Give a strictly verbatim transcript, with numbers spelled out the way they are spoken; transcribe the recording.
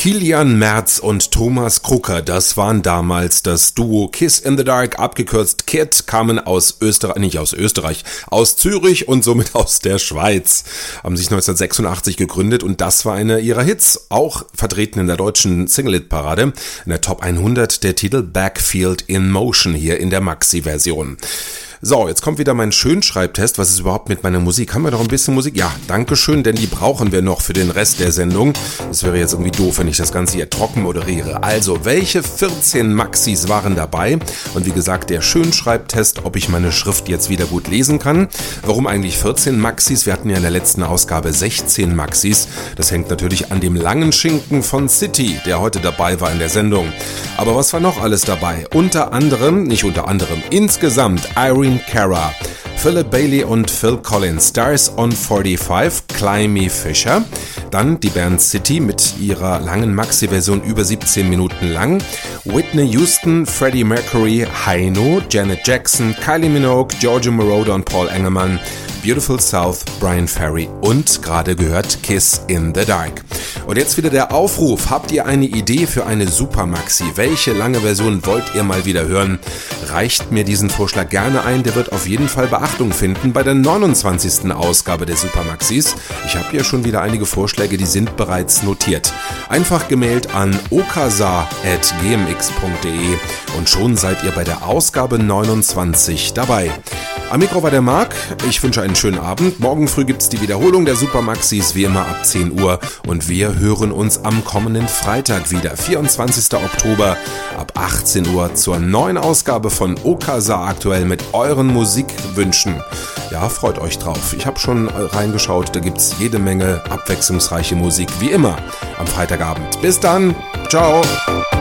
Kilian Merz und Thomas Krucker, das waren damals das Duo Kiss in the Dark, abgekürzt K I D, kamen aus Österreich, nicht aus Österreich, aus Zürich und somit aus der Schweiz. Haben sich neunzehnhundertsechsundachtzig gegründet und das war einer ihrer Hits, auch vertreten in der deutschen Single-Hit-Parade, in der Top hundert der Titel Backfield in Motion hier in der Maxi-Version. So, jetzt kommt wieder mein Schönschreibtest. Was ist überhaupt mit meiner Musik? Haben wir noch ein bisschen Musik? Ja, dankeschön, denn die brauchen wir noch für den Rest der Sendung. Es wäre jetzt irgendwie doof, wenn ich das Ganze hier trocken moderiere. Also, welche vierzehn Maxis waren dabei? Und wie gesagt, der Schönschreibtest, ob ich meine Schrift jetzt wieder gut lesen kann. Warum eigentlich vierzehn Maxis? Wir hatten ja in der letzten Ausgabe sechzehn Maxis. Das hängt natürlich an dem langen Schinken von City, der heute dabei war in der Sendung. Aber was war noch alles dabei? Unter anderem, nicht unter anderem, insgesamt Irene Cara, Philip Bailey und Phil Collins, Stars on forty-five, Climby Fisher, dann die Band City mit ihrer langen Maxi-Version über siebzehn Minuten lang, Whitney Houston, Freddie Mercury, Heino, Janet Jackson, Kylie Minogue, Giorgio Moroder und Paul Engelmann, Beautiful South, Brian Ferry und gerade gehört Kiss in the Dark. Und jetzt wieder der Aufruf, habt ihr eine Idee für eine Supermaxi? Welche lange Version wollt ihr mal wieder hören? Reicht mir diesen Vorschlag gerne ein, der wird auf jeden Fall Beachtung finden bei der neunundzwanzigsten Ausgabe der Supermaxis. Ich habe hier schon wieder einige Vorschläge, die sind bereits notiert. Einfach gemailt an okasa at g m x punkt d e und schon seid ihr bei der Ausgabe neunundzwanzig dabei. Am Mikro war der Marc, ich wünsche einen schönen Abend. Morgen früh gibt's die Wiederholung der Supermaxis, wie immer ab zehn Uhr. Und wir hören uns am kommenden Freitag wieder, vierundzwanzigsten Oktober, ab achtzehn Uhr zur neuen Ausgabe von Okasa aktuell mit euren Musikwünschen. Ja, freut euch drauf. Ich habe schon reingeschaut, da gibt's jede Menge abwechslungsreiche Musik, wie immer, am Freitagabend. Bis dann, ciao!